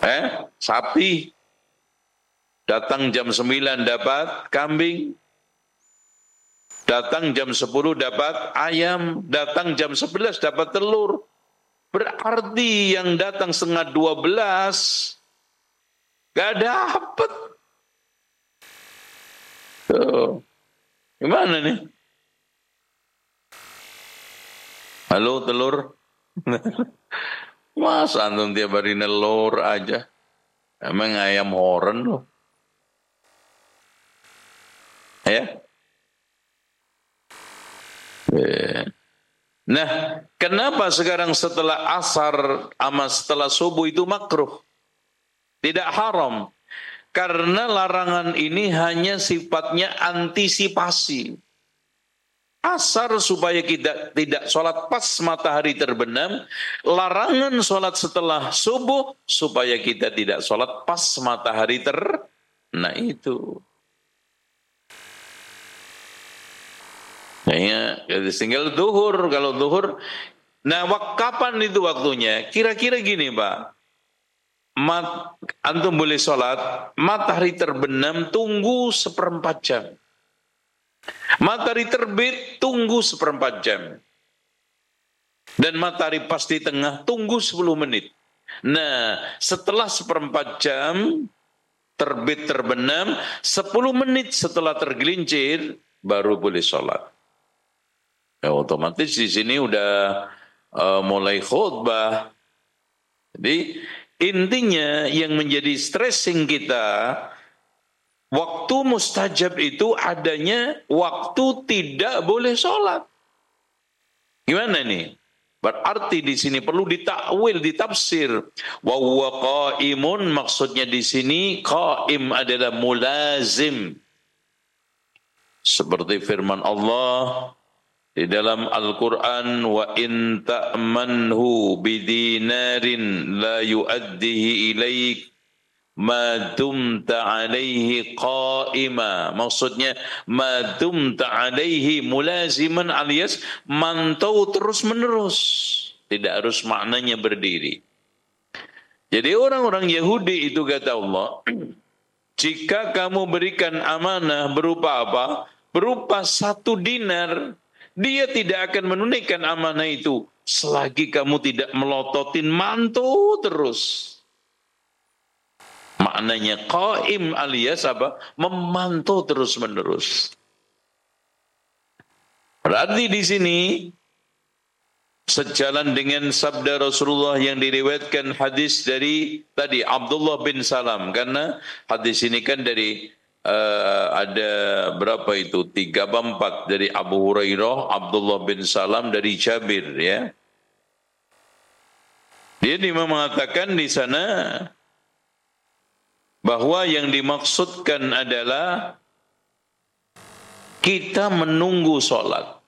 Sapi. Datang jam 9 dapat kambing. Datang jam 10 dapat ayam. Datang jam 11 dapat telur. Berarti yang datang setengah 12 gak dapat. Tuh. Gimana nih? Halo telur. Mas antum tiap hari nelur aja. Emang ayam horen loh. Ya. Nah, kenapa sekarang setelah asar sama setelah subuh itu makruh? Tidak haram. Karena larangan ini hanya sifatnya antisipasi. Asar supaya kita tidak sholat pas matahari terbenam. Larangan sholat setelah subuh supaya kita tidak sholat pas matahari Nah itu. Kayaknya tinggal duhur. Kalau duhur, nah kapan itu waktunya? Kira-kira gini Pak. Antum boleh sholat, matahari terbenam tunggu 1/4 jam. Matahari terbit tunggu 1/4 jam. Dan matahari pas di tengah tunggu 10 menit. Nah setelah 1/4 jam terbit terbenam, 10 menit setelah tergelincir baru boleh sholat. Ya, otomatis di sini udah mulai khutbah. Jadi intinya yang menjadi stressing kita, waktu mustajab itu adanya waktu tidak boleh sholat. Gimana nih? Berarti di sini perlu ditakwil, ditafsir. Wa huwa qaimun, maksudnya di sini qaim adalah mulazim. Seperti firman Allah di dalam Al-Quran, wa in ta'manhu bidinarin la yuaddihi ilaik ma dumta alaihi qaima. Maksudnya ma dumta alaihi mulaziman alias mantau terus menerus. Tidak harus maknanya berdiri. Jadi orang-orang Yahudi itu kata Allah, jika kamu berikan amanah berupa apa? Berupa 1 dinar, dia tidak akan menunaikan amanah itu selagi kamu tidak melototin mantu terus. Maknanya qaim alias apa? Memantau terus-menerus. Berarti di sini sejalan dengan sabda Rasulullah yang diriwayatkan hadis dari tadi Abdullah bin Salam, karena hadis ini kan dari ada berapa itu 3/4 dari Abu Hurairah, Abdullah bin Salam dari Jabir ya. Dia mengatakan di sana bahwa yang dimaksudkan adalah kita menunggu sholat.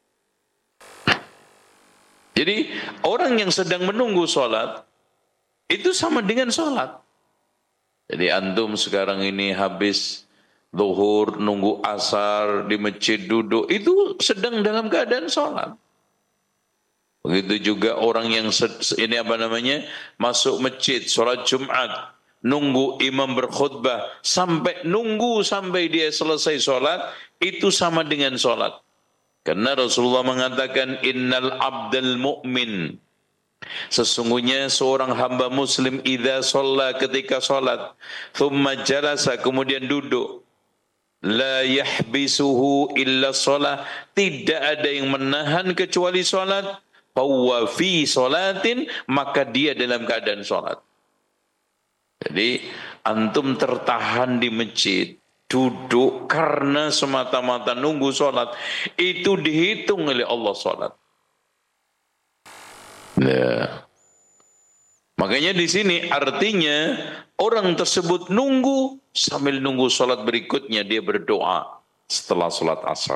Jadi orang yang sedang menunggu sholat itu sama dengan sholat. Jadi antum sekarang ini habis zuhur, nunggu asar di masjid duduk, itu sedang dalam keadaan sholat. Begitu juga orang yang masuk masjid, sholat Jumat, nunggu imam berkhutbah, nunggu sampai dia selesai sholat, itu sama dengan sholat. Karena Rasulullah mengatakan, innal abdal mu'min, sesungguhnya seorang hamba muslim idza shalla, ketika salat, thumma jalasa, kemudian duduk, la yahbisuhu illa shalah, tidak ada yang menahan kecuali salat, fahuwa fi sholatin, maka dia dalam keadaan salat. Jadi antum tertahan di masjid duduk karena semata-mata nunggu salat, itu dihitung oleh Allah salat. Nah, makanya di sini artinya orang tersebut nunggu sambil nunggu sholat berikutnya dia berdoa setelah sholat asar.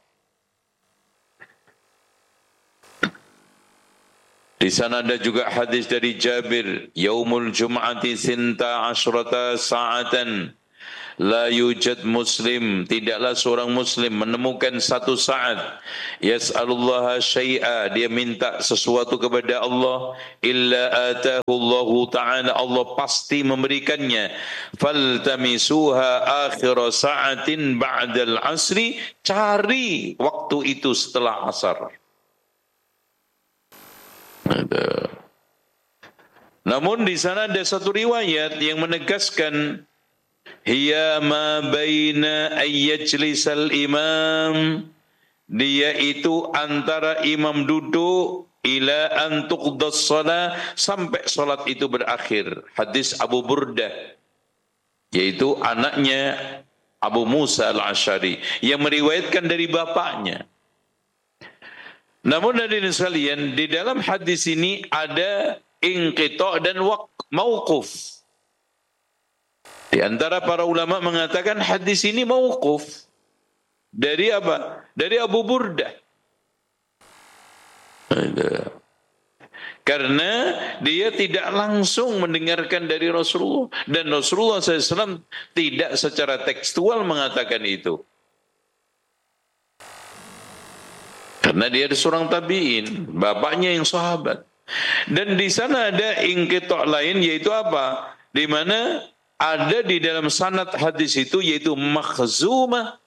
Di sana ada juga hadis dari Jabir, yaumul jum'ati sinta asyrata sa'atan La yujad muslim, tidaklah seorang muslim menemukan satu saat yas'alullaha syai'a, dia minta sesuatu kepada Allah, illa atahu Allahu ta'ala, Allah pasti memberikannya. Faltamisuha akhir sa'atin ba'dal asri, cari waktu itu setelah asar. Namun di sana ada satu riwayat yang menegaskan hiya ma baina ayyajlisal imam, dia itu antara imam duduk ila an tuqdas shalah, sampai salat itu berakhir. Hadis Abu Burdah, yaitu anaknya Abu Musa al-Asy'ari, yang meriwayatkan dari bapaknya. Namun hadirin sekalian, di dalam hadis ini ada inqita' dan mauquf. Di antara para ulama mengatakan hadis ini mauquf. Dari apa? Dari Abu Burdah. Karena dia tidak langsung mendengarkan dari Rasulullah. Dan Rasulullah SAW tidak secara tekstual mengatakan itu. Karena dia ada seorang tabi'in, bapaknya yang sahabat. Dan di sana ada inqita' lain, yaitu apa? Di mana ada di dalam sanad hadis itu, yaitu Makhzumah,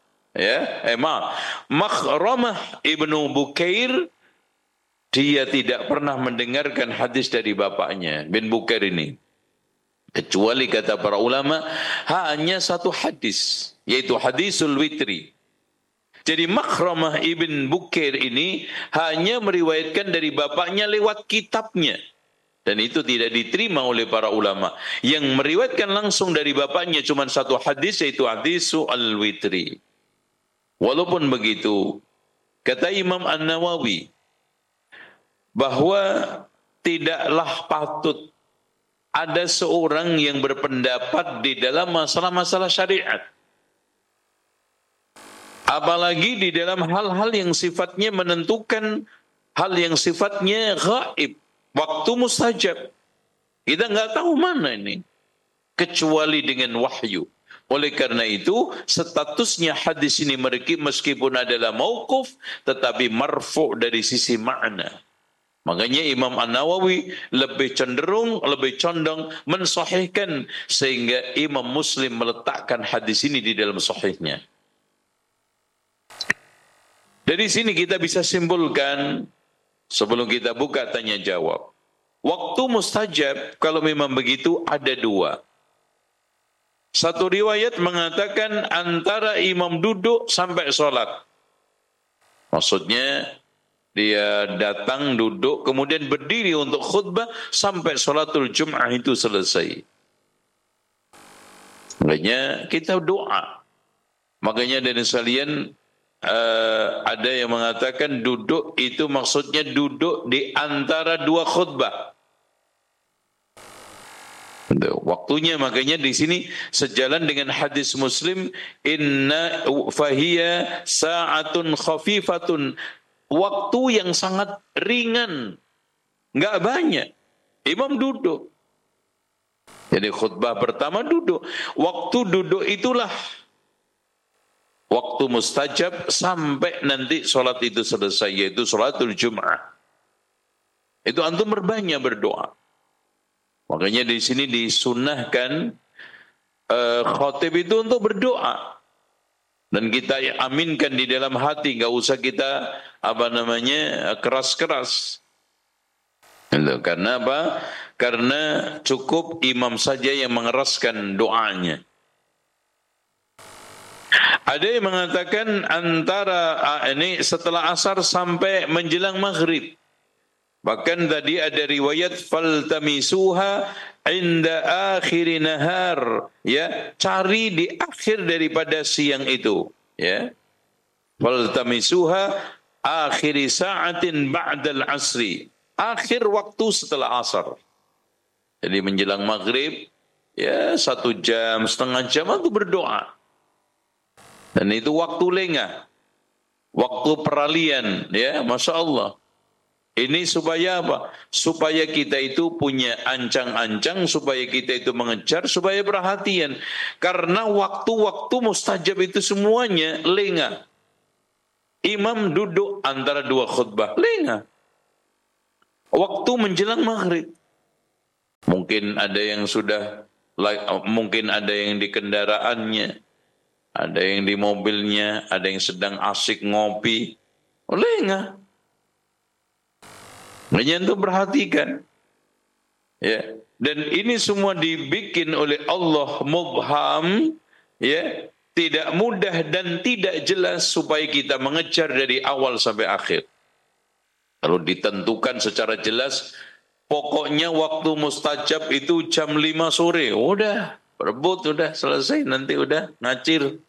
Makhramah ibnu Bukair, dia tidak pernah mendengarkan hadis dari bapaknya bin Bukair ini, kecuali kata para ulama hanya satu hadis, yaitu hadisul witri. Jadi Makhramah ibn Bukair ini hanya meriwayatkan dari bapaknya lewat kitabnya, dan itu tidak diterima oleh para ulama. Yang meriwayatkan langsung dari bapaknya cuma satu hadis, yaitu hadisul al-witri. Walaupun begitu, kata Imam An-Nawawi bahwa tidaklah patut ada seorang yang berpendapat di dalam masalah-masalah syariat, apalagi di dalam hal-hal yang sifatnya menentukan, hal yang sifatnya gaib, waktu mustajab. Kita nggak tahu mana ini, kecuali dengan wahyu. Oleh karena itu, statusnya hadis ini meskipun adalah mauquf, tetapi marfu' dari sisi makna. Makanya Imam An-Nawawi lebih condong mensahihkan, sehingga Imam Muslim meletakkan hadis ini di dalam sahihnya. Dari sini kita bisa simpulkan, sebelum kita buka tanya jawab, waktu mustajab kalau memang begitu ada dua. Satu riwayat mengatakan antara imam duduk sampai sholat. Maksudnya dia datang duduk kemudian berdiri untuk khutbah sampai sholatul Jum'ah itu selesai. Makanya kita doa. Makanya dari sekalian ada yang mengatakan duduk itu maksudnya duduk di antara dua khutbah. Waktunya, makanya di sini sejalan dengan hadis Muslim, inna fahiya sa'atun khafifatun, waktu yang sangat ringan, enggak banyak. Imam duduk. Jadi khutbah pertama duduk. Waktu duduk itulah waktu mustajab sampai nanti sholat itu selesai, yaitu sholatul Jum'ah. Itu antum berbanyak berdoa. Makanya di sini disunnahkan khotib itu untuk berdoa, dan kita aminkan di dalam hati, nggak usah kita keras-keras. Karena apa? Karena cukup imam saja yang mengeraskan doanya. Ada yang mengatakan antara ini setelah asar sampai menjelang maghrib. Bahkan tadi ada riwayat faltamisuha inda akhir nahar, ya, cari di akhir daripada siang itu, ya. Faltamisuha akhir sa'atin ba'dal asri, akhir waktu setelah asar. Jadi menjelang maghrib, ya, 1 jam, setengah jam itu berdoa. Dan itu waktu lengah, waktu peralihan, ya, Masya Allah. Ini supaya apa? Supaya kita itu punya ancang-ancang, supaya kita itu mengejar, supaya perhatian. Karena waktu-waktu mustajab itu semuanya lengah. Imam duduk antara dua khutbah, lengah. Waktu menjelang maghrib. Mungkin ada yang sudah, mungkin ada yang di kendaraannya, ada yang di mobilnya, ada yang sedang asik ngopi. Lengah. Makanya itu perhatikan. Ya. Dan ini semua dibikin oleh Allah mubham, ya, tidak mudah dan tidak jelas supaya kita mengejar dari awal sampai akhir. Kalau ditentukan secara jelas, pokoknya waktu mustajab itu jam 5 sore. Udah, berebut, udah selesai, nanti udah ngacir.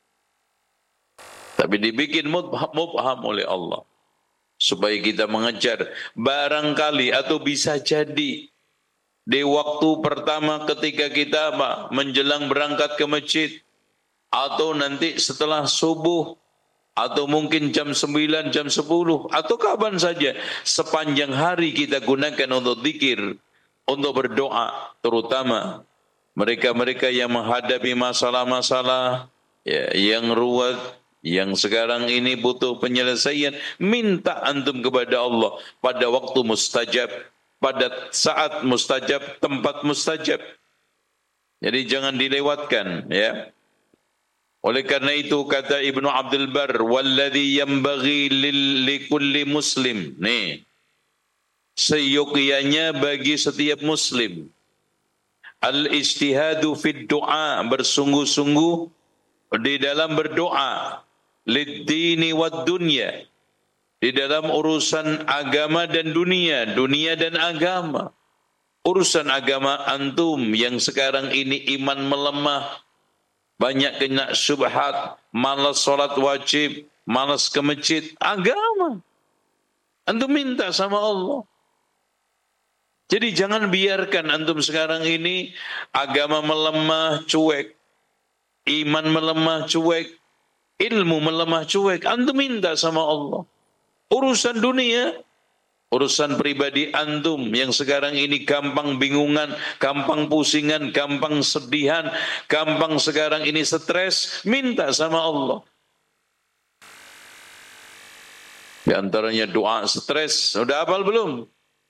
Tapi dibikin mubham oleh Allah. Supaya kita mengejar. Barangkali atau bisa jadi di waktu pertama ketika kita menjelang berangkat ke masjid, atau nanti setelah subuh, atau mungkin jam 9, jam 10, atau kapan saja. Sepanjang hari kita gunakan untuk zikir, untuk berdoa, terutama mereka-mereka yang menghadapi masalah-masalah, ya, yang ruwet, yang sekarang ini butuh penyelesaian. Minta antum kepada Allah pada waktu mustajab, pada saat mustajab, tempat mustajab. Jadi jangan dilewatkan, ya. Oleh karena itu kata Ibnu Abdul Bar, walladhi yanbaghi likulli muslim. Nih, seyogyanya bagi setiap muslim, al-ijtihadu fid du'a, bersungguh-sungguh di dalam berdoa, lid-dini wad dunya, di dalam urusan agama dan dunia, dunia dan agama. Urusan agama antum yang sekarang ini iman melemah, banyak kena syubhat, malas sholat wajib, malas ke masjid, agama. Antum minta sama Allah. Jadi jangan biarkan antum sekarang ini agama melemah, cuek. Iman melemah, cuek. Ilmu melemah, cuek. Antum minta sama Allah. Urusan dunia, urusan pribadi antum yang sekarang ini gampang bingungan, gampang pusingan, gampang sedihan, gampang sekarang ini stres, minta sama Allah. Di antaranya doa stres, udah hafal belum?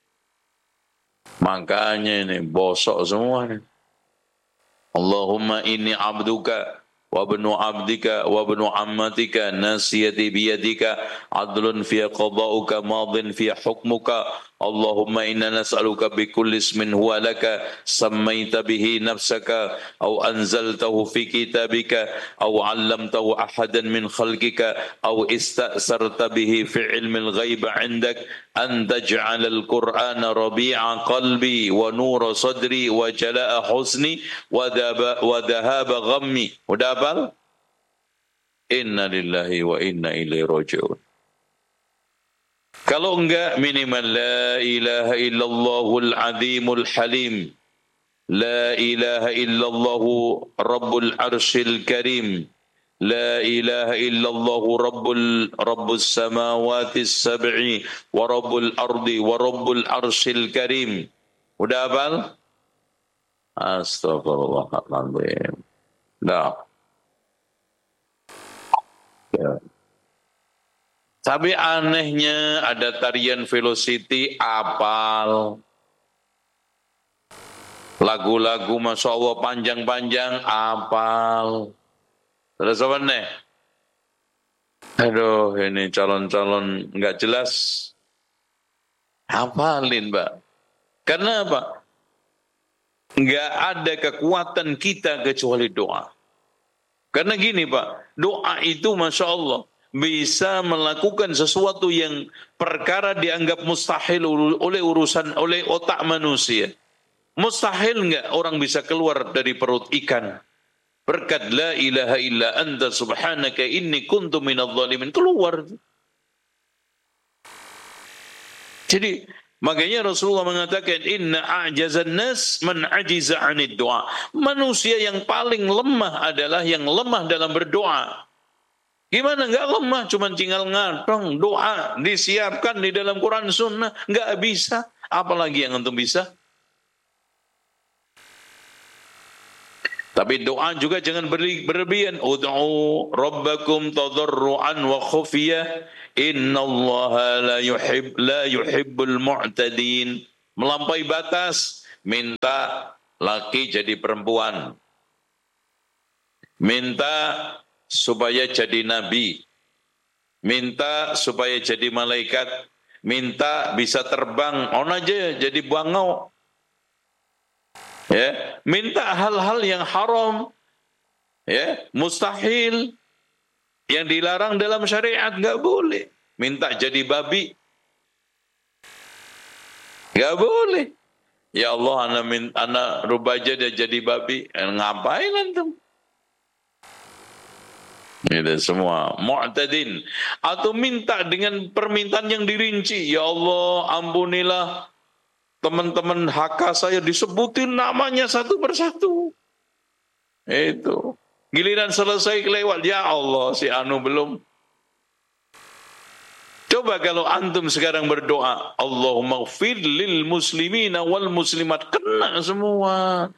Makanya ini bosok semua nih. Allahumma inni abduka wa ibnu abdika wa ibnu ammatika nasiyati biyadika adlun fi qada'uka madin fi hukmuka Allahumma inna nas'aluka bi kulli ismin huwa laka sammaita bihi nafsaka aw anzaltahu fi kitabika aw 'allamtahu ahadan min khalqika aw ista'sarta bihi fi 'ilmil ghaib 'indak an taj'ala al-Qur'ana rabi'a qalbi wa nura sadri wa jala'a husni wa dhahaba ghammi. Udah hafal? Inna lillahi wa inna ilaihi raji'un. Kalau enggak, minimal la ilaha illallahul azimul halim, la ilaha illallahu rabbul arshil karim, la ilaha illallahu rabbus samawati sab'i wa rabbul ardi wa rabbul arshil karim. Udah hafal? Astagfirullahaladzim. Nah. Ya. Tapi anehnya ada tarian velocity apal. Lagu-lagu Masya Allah panjang-panjang apal. Terus apa nih? Aduh, ini calon-calon nggak jelas. Hafalin, Mbak. Karena apa? Nggak ada kekuatan kita kecuali doa. Karena gini, Pak, doa itu Masya Allah bisa melakukan sesuatu yang perkara dianggap mustahil oleh otak manusia. Mustahil enggak orang bisa keluar dari perut ikan berkat la ilaha illa anta subhanaka inni kuntu minadh dhalimin, keluar. Jadi makanya Rasulullah mengatakan inna a'jazan nas man ajiza 'anid du'a. Manusia yang paling lemah adalah yang lemah dalam berdoa. Gimana nggak lemah, cuman tinggal ngadong, doa, disiapkan di dalam Quran Sunnah, nggak bisa. Apalagi yang antum bisa? Tapi doa juga jangan berlebihan. Ud'u rabbakum tadarruan wa khufiyah, innallaha la yuhibbul mu'tadin. Melampaui batas, minta laki jadi perempuan. Minta supaya jadi nabi, minta supaya jadi malaikat, minta bisa terbang, on aja jadi bangau, ya, minta hal-hal yang haram, ya, mustahil, yang dilarang dalam syariat nggak boleh. Minta jadi babi, nggak boleh. Ya Allah, anak rubah aja dia jadi babi, ngapain antum? Itu semua mu'tadin. Atau minta dengan permintaan yang dirinci. Ya Allah, ampunilah teman-teman HK saya, disebutin namanya satu persatu. Itu. Giliran selesai kelewat, ya Allah si anu belum. Coba kalau antum sekarang berdoa, Allahumma ighfir lil muslimina wal muslimat, kena semua.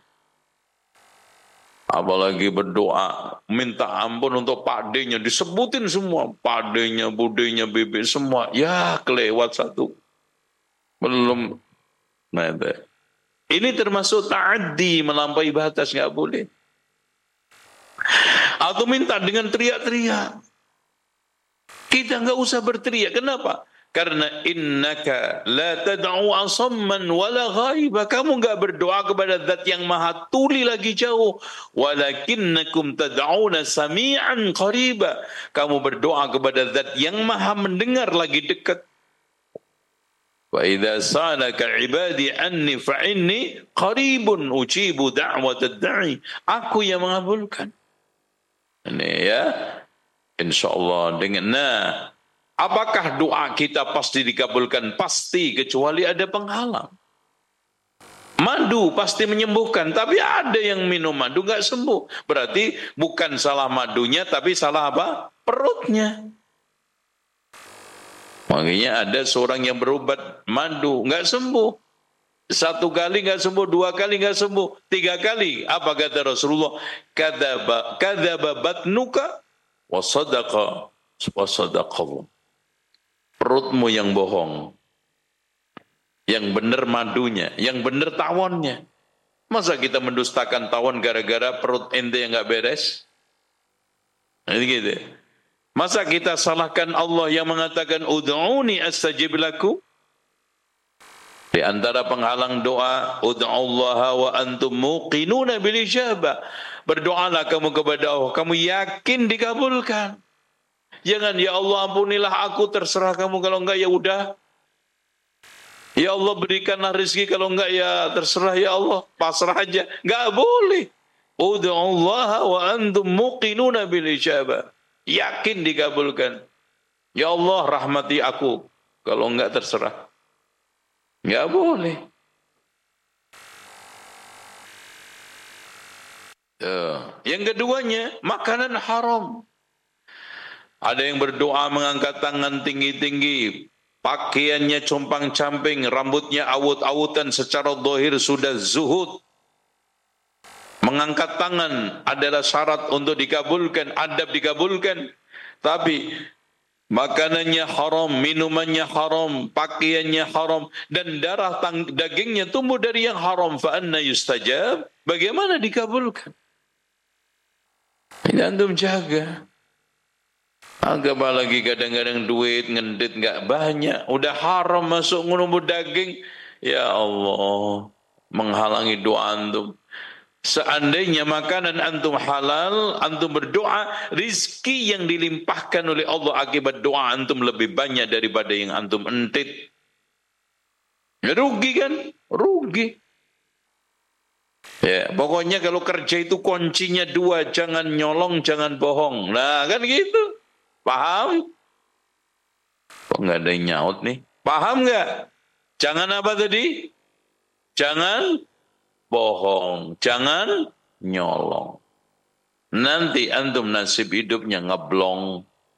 Apalagi berdoa, minta ampun untuk padenya, disebutin semua. Padenya, budenya, bebek, semua. Ya, kelewat satu. Belum. Nah, itu. Ini termasuk ta'addi, melampaui batas, nggak boleh. Atau minta dengan teriak-teriak. Kita nggak usah berteriak. Kenapa? Karena innaka la tad'u asamman wala ghaiba. Kamu enggak berdoa kepada zat yang maha tuli lagi jauh. Walakinnakum tad'una sami'an qariba. Kamu berdoa kepada zat yang maha mendengar lagi dekat. Wa idza sa'alaka 'ibadi anni fa inni qaribun ujibu da'watad da'i. Aku yang mengabulkan. Ini ya. Insyaallah dengan apakah doa kita pasti dikabulkan? Pasti, kecuali ada penghalang. Madu pasti menyembuhkan, tapi ada yang minum madu nggak sembuh. Berarti bukan salah madunya, tapi salah apa? Perutnya. Makanya ada seorang yang berobat madu nggak sembuh. 1 kali nggak sembuh, 2 kali nggak sembuh, 3 kali. Apa kata Rasulullah? Kadzaba batnuka wa sadaqallah. Perutmu yang bohong, yang benar madunya, yang benar tawonnya. Masa kita mendustakan tawon gara-gara perut ente yang nggak beres? Nah, gitu. Masa kita salahkan Allah yang mengatakan ud'uni astajib lakum? Di antara penghalang doa, ud'ullaha wa antum muqinuna bil ijabah. Berdoalah kamu kepada Allah, kamu yakin dikabulkan. Jangan, ya Allah ampunilah aku, terserah kamu, kalau enggak ya udah. Ya Allah berikanlah rezeki, kalau enggak ya terserah ya Allah, pasrah aja. Enggak boleh. Ud'ullaha wa antum muqinuna bil ijabah. Yakin dikabulkan. Ya Allah rahmati aku, kalau enggak terserah. Enggak boleh. Yang keduanya, makanan haram. Ada yang berdoa mengangkat tangan tinggi-tinggi, pakaiannya compang-camping, rambutnya awut-awutan, secara zahir sudah zuhud. Mengangkat tangan adalah syarat untuk dikabulkan, adab dikabulkan. Tapi makanannya haram, minumannya haram, pakaiannya haram, dan darah dagingnya tumbuh dari yang haram. Fa anna yustajab? Bagaimana dikabulkan? Ini antum jaga. Apalagi kadang-kadang duit ngendit nggak banyak, udah haram masuk ngerumput daging. Ya Allah, menghalangi doa antum. Seandainya makanan antum halal, antum berdoa, rizki yang dilimpahkan oleh Allah akibat doa antum lebih banyak daripada yang antum entit. Rugi kan? Rugi. Ya, pokoknya kalau kerja itu kuncinya 2, jangan nyolong, jangan bohong. Nah, kan gitu. Paham? Kok nggak ada yang nyaut nih? Paham nggak? Jangan apa tadi? Jangan bohong, jangan nyolong. Nanti antum nasib hidupnya ngeblong.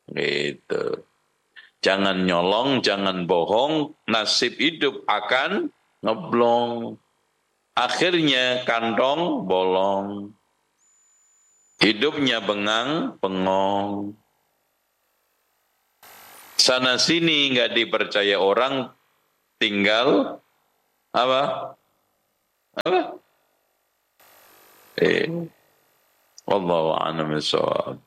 Gitu. Jangan nyolong, jangan bohong, nasib hidup akan ngeblong. Akhirnya kantong bolong. Hidupnya bengang, bengong. Sana sini nggak dipercaya orang, tinggal apa? Apa? Wallahu a'lam bishawab.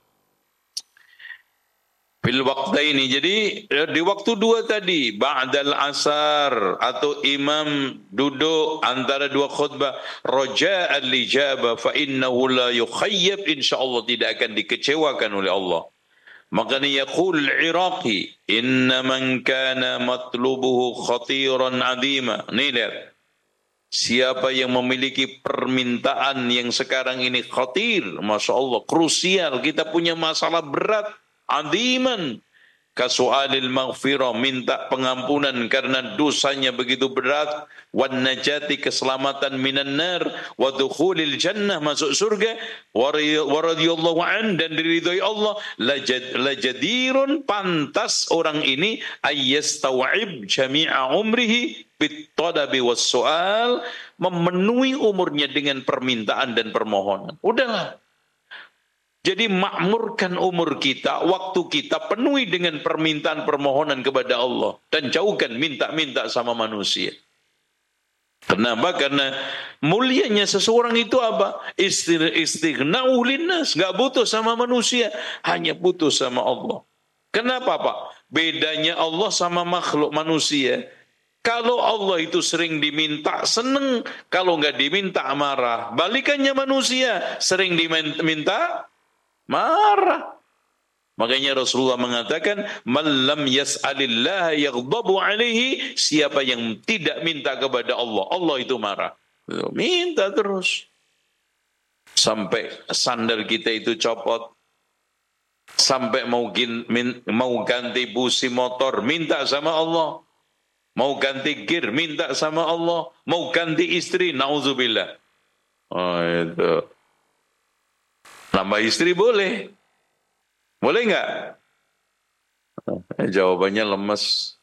Fil waqtaini, jadi di waktu dua tadi, ba'dal asar atau imam duduk antara dua khutbah, raja'al lijabah fa innahu la yukhayyab, insyaallah tidak akan dikecewakan oleh Allah. Makanya yaqul al-Iraqi, inna man kana matlubuhu khatiran adima. Nih lihat, siapa yang memiliki permintaan yang sekarang ini khatir, Masya Allah, krusial, kita punya masalah berat, adiman, kasu'alil maghfirah, minta pengampunan karena dosanya begitu berat, wan najati, keselamatan minan nar, wa dukhulil jannah, masuk surga, wa radhiyallahu an, dan diridhoi Allah, lajadirun, pantas orang ini ayyastaw'ib jami'a umrihi bitadabi was su'al, memenuhi umurnya dengan permintaan dan permohonan. Udahlah. Jadi makmurkan umur kita, waktu kita penuhi dengan permintaan permohonan kepada Allah. Dan jauhkan minta-minta sama manusia. Kenapa? Karena mulianya seseorang itu apa? Istighna'u linnas. Gak butuh sama manusia, hanya butuh sama Allah. Kenapa Pak? Bedanya Allah sama makhluk manusia. Kalau Allah itu sering diminta, seneng. Kalau nggak diminta, marah. Balikannya manusia, sering diminta, marah. Makanya Rasulullah mengatakan, man lam yas'alillah yaghdabu alaihi, siapa yang tidak minta kepada Allah, Allah itu marah. Minta terus. Sampai sandal kita itu copot. Sampai mau ganti busi motor, minta sama Allah. Mau ganti gear, minta sama Allah. Mau ganti istri, na'udzubillah. Oh itu. Nambah istri boleh. Boleh nggak? Jawabannya lemes.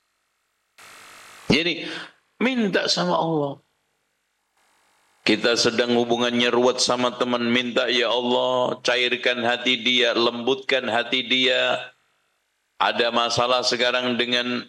Jadi minta sama Allah. Kita sedang hubungannya ruwet sama teman, minta ya Allah, cairkan hati dia, lembutkan hati dia. Ada masalah sekarang dengan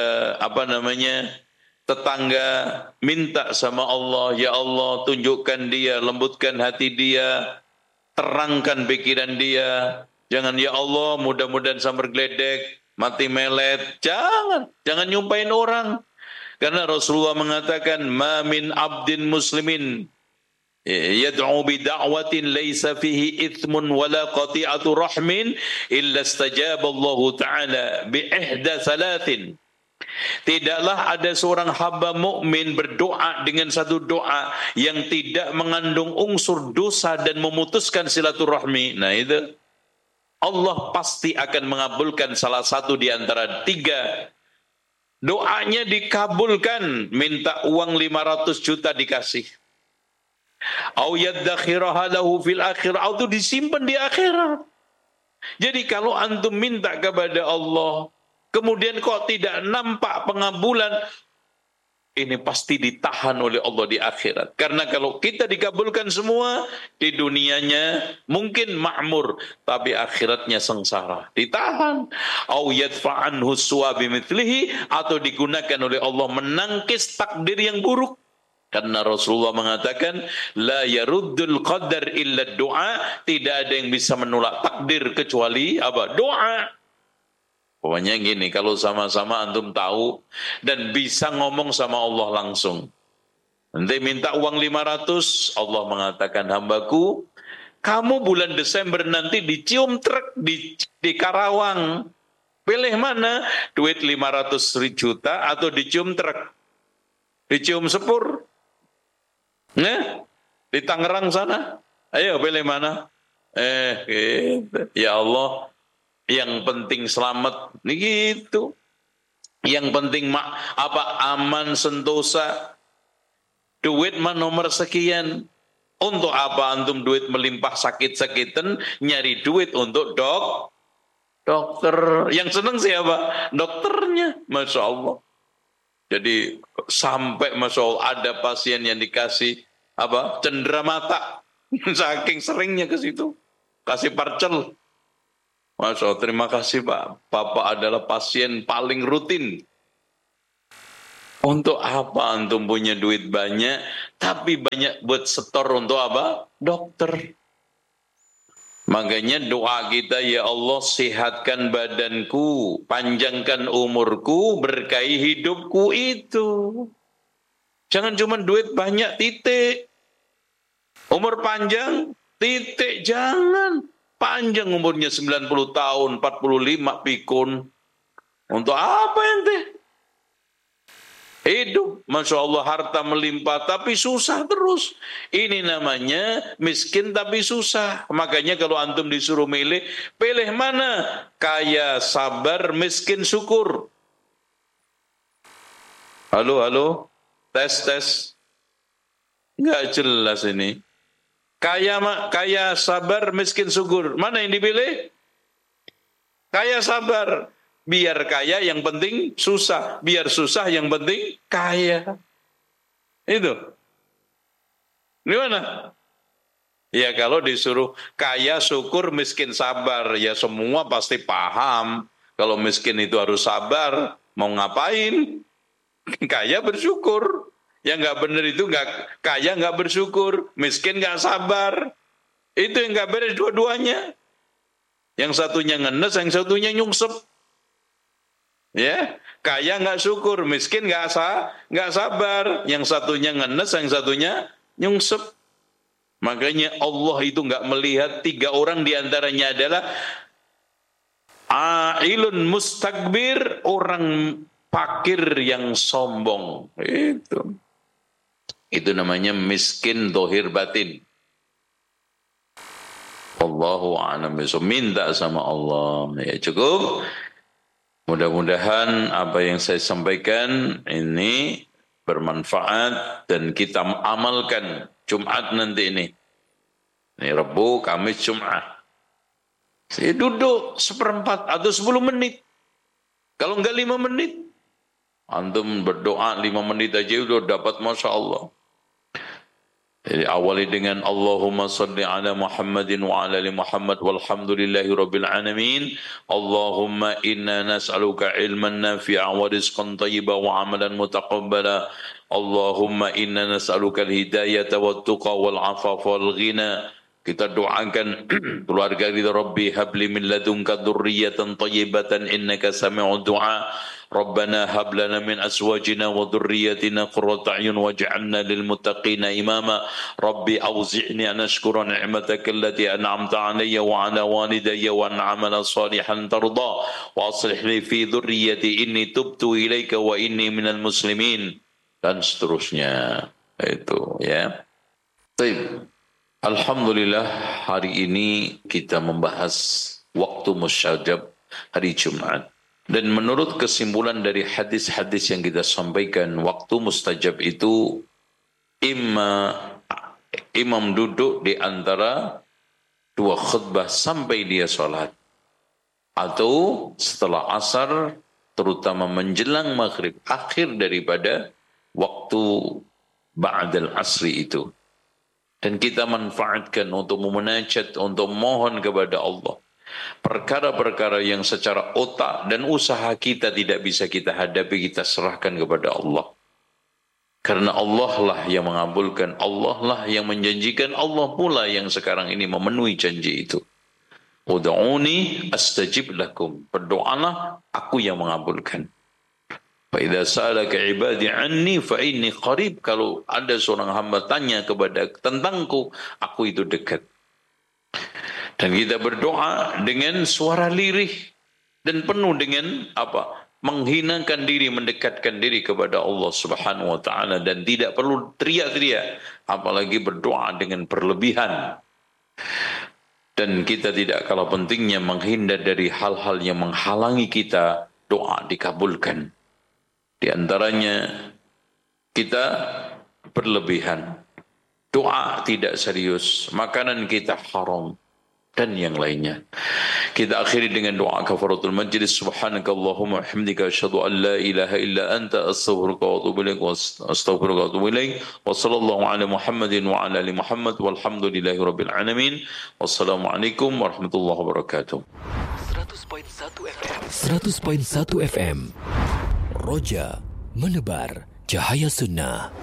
tetangga, minta sama Allah, ya Allah tunjukkan dia, lembutkan hati dia, terangkan pikiran dia. Jangan ya Allah mudah-mudahan sambar geledek, mati melet. Jangan nyumpain orang. Karena Rasulullah mengatakan, ma min abdin muslimin yad'u bi da'watin laysa fihi ithmun wala qati'atu rahmin illa istajaba Allah taala bi ihda thalathin. Tidaklah ada seorang hamba mukmin berdoa dengan satu doa yang tidak mengandung unsur dosa dan memutuskan silaturahmi. Nah itu Allah pasti akan mengabulkan salah satu di antara tiga. Doanya dikabulkan, minta uang 500 juta dikasih. Au yaddakhiraha lahu fil akhirah, atau disimpan di akhirat. Jadi kalau antum minta kepada Allah, kemudian kok tidak nampak pengabulan, ini pasti ditahan oleh Allah di akhirat. Karena kalau kita dikabulkan semua, di dunianya mungkin makmur, tapi akhiratnya sengsara. Ditahan. Au yadfa'anhu suwa bimithlihi, atau digunakan oleh Allah menangkis takdir yang buruk. Karena Rasulullah mengatakan, la yaruddul qadar illa doa, tidak ada yang bisa menolak takdir kecuali apa? Doa. Pokoknya gini, kalau sama-sama antum tahu dan bisa ngomong sama Allah langsung. Nanti minta uang 500, Allah mengatakan, hambaku, kamu bulan Desember nanti dicium truk di Karawang. Pilih mana? Duit 500 juta atau dicium truk? Dicium sepur? Nah, di Tangerang sana. Ayo pilih mana? Gitu. Ya Allah, yang penting selamat, gitu. Yang penting aman sentosa. Duit mah nomor sekian. Untuk apa antum duit melimpah sakit-sakitan, nyari duit untuk Dokter. Yang senang siapa? Dokternya. Masya Allah. Jadi sampai Masya Allah ada pasien yang dikasih apa? Cendera mata. Saking seringnya ke situ. Kasih parcel. Masya Allah, terima kasih Pak. Bapak adalah pasien paling rutin. Untuk apa antum punya duit banyak, tapi banyak buat setor untuk apa? Dokter. Makanya doa kita, ya Allah sehatkan badanku, panjangkan umurku, berkahi hidupku itu. Jangan cuma duit banyak, titik. Umur panjang, titik. Jangan. Panjang umurnya 90 tahun, 45 pikun. Untuk apa ente? Hidup, Masya Allah, harta melimpah, tapi susah terus. Ini namanya miskin tapi susah. Makanya kalau antum disuruh milih, pilih mana? Kaya, sabar, miskin, syukur. Halo, halo? Tes, tes. Nggak jelas ini. Kaya, sabar, miskin, syukur. Mana yang dipilih? Kaya, sabar. Biar kaya yang penting susah. Biar susah yang penting kaya. Itu. Gimana? Ya kalau disuruh kaya, syukur, miskin, sabar. Ya semua pasti paham. Kalau miskin itu harus sabar. Mau ngapain? Kaya bersyukur. Yang nggak benar itu nggak kaya nggak bersyukur. Miskin nggak sabar. Itu yang nggak beres dua-duanya. Yang satunya ngenes, yang satunya nyungsep. Ya, kaya nggak syukur, miskin nggak sabar. Yang satunya ngenes, yang satunya nyungsep. Makanya Allah itu nggak melihat tiga orang diantaranya adalah ailun mustakbir, orang fakir yang sombong. Itu namanya miskin dohir batin. Allahu a'lam bishawab. Minta sama Allah. Ya cukup. Mudah-mudahan apa yang saya sampaikan ini bermanfaat dan kita amalkan Jumat nanti ini. Ini Rabu, Kamis, Jumat. Saya duduk 1/4 atau 10 menit. Kalau enggak 5 menit. Antum berdoa 5 menit aja udah dapat Masya Allah. Jadi awali dengan Allahumma salli ala Muhammadin wa ala ali Muhammad walhamdulillahi rabbil alamin. Allahumma inna nas'aluka ilman nafi'a wa rizqan tayyiba wa amalan mutaqabbala. Allahumma inna nas'aluka al-hidayata wa tuqa wal afafa wal ghina. Kita doakan keluarga kita, Rabbi habli min ladunka dzurriyyatan thayyibatan innaka sami'ud du'a. Rabbana hab lana min azwajina wa dhurriyyatina qurrata a'yun waj'alna lil muttaqina imama. Rabbi awzi'ni an ashkura ni'mataka allati an'amta 'alayya wa 'ala walidayya wa an 'amala salihan tarda wa aslih li fi dhurriyyati inni tubtu ilaika wa inni minal muslimin, dan seterusnya. Itu ya. Baik. Alhamdulillah hari ini kita membahas waktu musyajab hari Jumat. Dan menurut kesimpulan dari hadis-hadis yang kita sampaikan, waktu mustajab itu imam duduk di antara dua khutbah sampai dia sholat. Atau setelah asar, terutama menjelang maghrib, akhir daripada waktu ba'dal asri itu. Dan kita manfaatkan untuk memunajat, untuk mohon kepada Allah. Perkara-perkara yang secara otak dan usaha kita tidak bisa kita hadapi, kita serahkan kepada Allah. Karena Allah lah yang mengabulkan, Allah lah yang menjanjikan, Allah pula yang sekarang ini memenuhi janji itu. Ud'uni astajib lakum. Berdoalah, aku yang mengabulkan. Fa idza sa'alaka 'ibadi 'anni fa inni qarib. Kalau ada seorang hamba tanya kepada tentangku, aku itu dekat. Dan kita berdoa dengan suara lirih dan penuh dengan apa? Menghinakan diri, mendekatkan diri kepada Allah Subhanahu wa taala, dan tidak perlu teriak-teriak, apalagi berdoa dengan berlebihan. Dan kita tidak kalah pentingnya menghindar dari hal-hal yang menghalangi kita doa dikabulkan. Di antaranya kita berlebihan, doa tidak serius, makanan kita haram, dan yang lainnya. Kita akhiri dengan doa kafaratul majlis. Subhanakallahumma hamdika asyhadu an la ilaha illa anta astaghfiruka wa atubu ilaik wa sallallahu ala Muhammadin wa ala ali Muhammad walhamdulillahi rabbil alamin. Wassalamualaikum warahmatullahi wabarakatuh. 100.1 FM Roja menebar cahaya sunnah.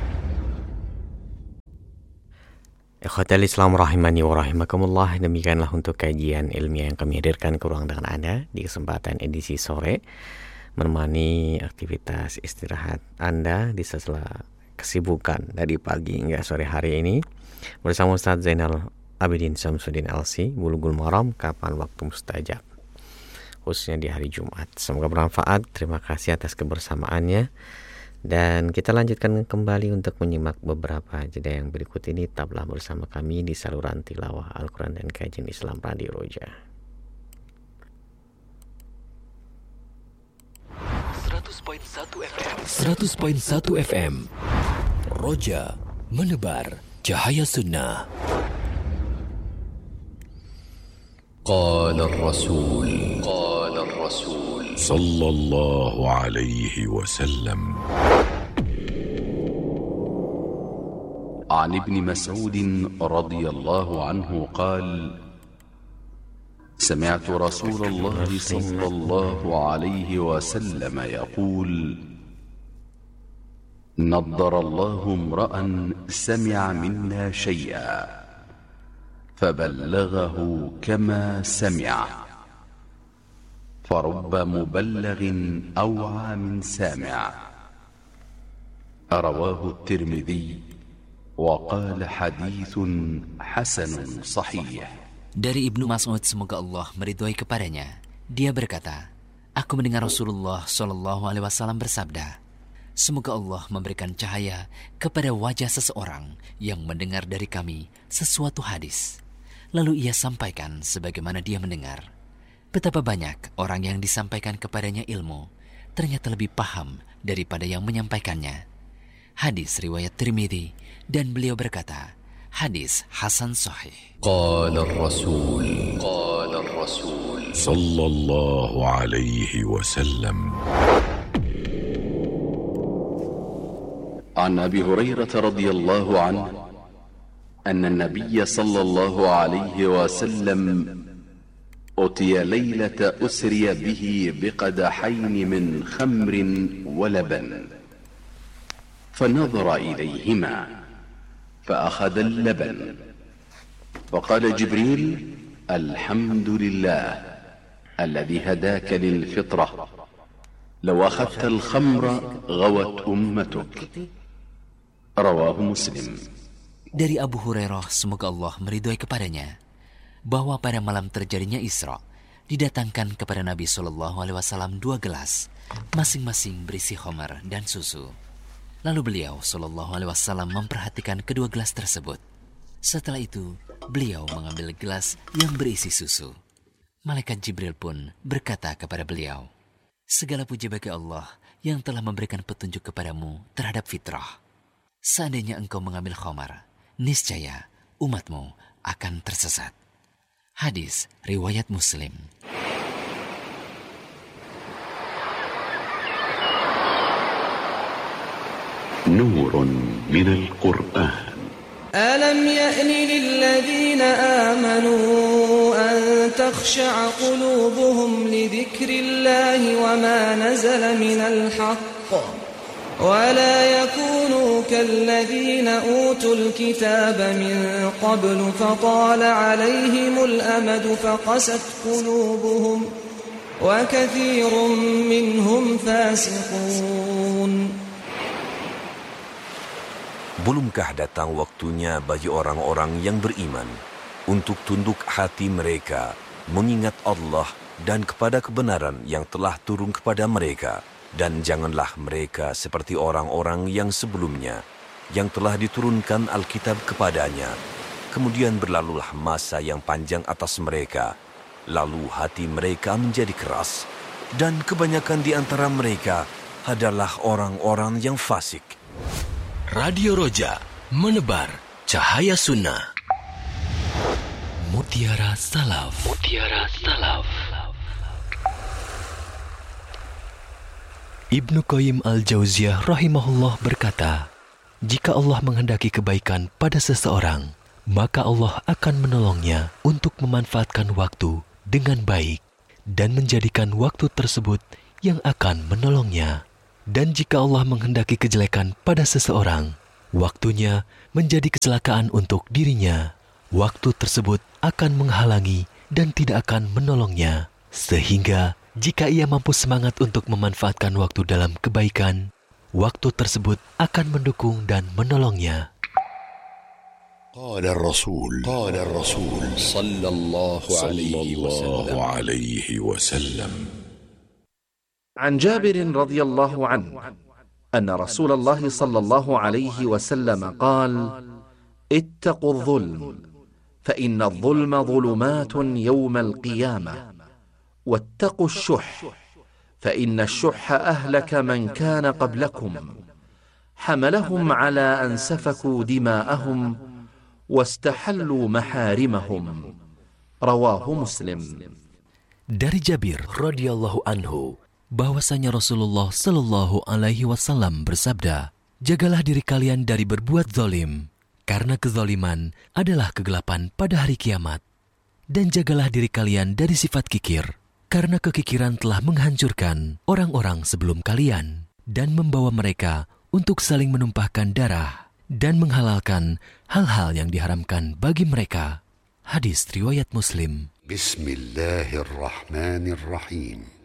Ikhwatal Islam rahimani wa rahimakumullah. Demikianlah untuk kajian ilmiah yang kami hadirkan ke ruang dengan Anda di kesempatan edisi sore, menemani aktivitas istirahat Anda di sela kesibukan dari pagi hingga sore hari ini bersama Ustaz Zainal Abidin Syamsuddin LC, Bulughul Maram, kapan waktu mustajab, khususnya di hari Jumat. Semoga bermanfaat. Terima kasih atas kebersamaannya. Dan kita lanjutkan kembali untuk menyimak beberapa jeda yang berikut ini. Tetaplah bersama kami di saluran tilawah Al-Quran dan kajian Islam Radio Roja. 100.1 FM Roja menebar cahaya sunnah. Qala Rasul sallallahu alaihi wasallam. عن ابن مسعود رضي الله عنه قال: سمعت رسول الله صلى الله عليه وسلم يقول: نضر الله امرأ سمع منا شيئا فبلغه كما سمع، فرب مبلغ أوعى من سامع. رواه الترمذي وقال حديث حسن صحيح. Dari Ibnu Mas'ud, semoga Allah meridhoi kepadanya, dia berkata, aku mendengar Rasulullah Shallallahu Alaihi Wasallam bersabda, semoga Allah memberikan cahaya kepada wajah seseorang yang mendengar dari kami sesuatu hadis, lalu ia sampaikan sebagaimana dia mendengar. Betapa banyak orang yang disampaikan kepadanya ilmu ternyata lebih paham daripada yang menyampaikannya. Hadis riwayat Tirmidzi, dan beliau berkata, hadis hasan sahih. Qala Rasul sallallahu alaihi wasallam. An Abi Hurairah radhiyallahu anhu anna an-nabiy sallallahu alaihi wasallam utiya laylata usriya bihi biqadahayn min khamrin wa laban. فنظر إليهما فأخذ اللبن فقال جبريل: الحمد لله الذي هداك للفطرة، لو أخذت الخمر غوت أمتك. رواه مسلم. Dari Abu Hurairah, semoga Allah meridhoi kepadanya, bahwa pada malam terjadinya Isra didatangkan kepada Nabi SAW 2 gelas, masing-masing berisi khamar dan susu. Lalu beliau SAW memperhatikan kedua gelas tersebut. Setelah itu, beliau mengambil gelas yang berisi susu. Malaikat Jibril pun berkata kepada beliau, segala puji bagi Allah yang telah memberikan petunjuk kepadamu terhadap fitrah. Seandainya engkau mengambil khamar, niscaya umatmu akan tersesat. Hadis riwayat Muslim. نور من القرآن. ألم يأن للذين آمنوا أن تخشع قلوبهم لذكر الله وما نزل من الحق ولا يكونوا كالذين أوتوا الكتاب من قبل فطال عليهم الأمد فقست قلوبهم وكثير منهم فاسقون. Belumkah datang waktunya bagi orang-orang yang beriman untuk tunduk hati mereka mengingat Allah dan kepada kebenaran yang telah turun kepada mereka, dan janganlah mereka seperti orang-orang yang sebelumnya yang telah diturunkan Alkitab kepadanya. Kemudian berlalulah masa yang panjang atas mereka, lalu hati mereka menjadi keras, dan kebanyakan di antara mereka adalah orang-orang yang fasik. Radio Roja menebar cahaya sunnah. Mutiara Salaf. Mutiara Salaf. Ibnu Qayyim al-Jauziyah rahimahullah berkata, jika Allah menghendaki kebaikan pada seseorang, maka Allah akan menolongnya untuk memanfaatkan waktu dengan baik dan menjadikan waktu tersebut yang akan menolongnya. Dan jika Allah menghendaki kejelekan pada seseorang, waktunya menjadi kecelakaan untuk dirinya. Waktu tersebut akan menghalangi dan tidak akan menolongnya. Sehingga jika ia mampu semangat untuk memanfaatkan waktu dalam kebaikan, waktu tersebut akan mendukung dan menolongnya. قال الرسول صلى الله عليه وسلم عن جابر رضي الله عنه أن رسول الله صلى الله عليه وسلم قال: اتقوا الظلم فإن الظلم ظلمات يوم القيامة، واتقوا الشح فإن الشح أهلك من كان قبلكم، حملهم على أن سفكوا دماءهم واستحلوا محارمهم. رواه مسلم. Dari Jabir radhiyallahu anhu bahwasanya Rasulullah Shallallahu alaihi wasallam bersabda, jagalah diri kalian dari berbuat zalim, karena kezaliman adalah kegelapan pada hari kiamat. Dan jagalah diri kalian dari sifat kikir, karena kekikiran telah menghancurkan orang-orang sebelum kalian dan membawa mereka untuk saling menumpahkan darah dan menghalalkan hal-hal yang diharamkan bagi mereka. Hadis riwayat Muslim. Bismillahirrahmanirrahim.